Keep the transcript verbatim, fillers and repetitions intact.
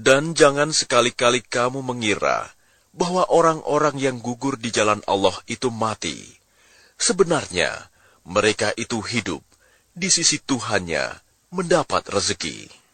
Dan jangan sekali-kali kamu mengira bahwa orang-orang yang gugur di jalan Allah itu mati. Sebenarnya, mereka itu hidup di sisi Tuhannya mendapat rezeki.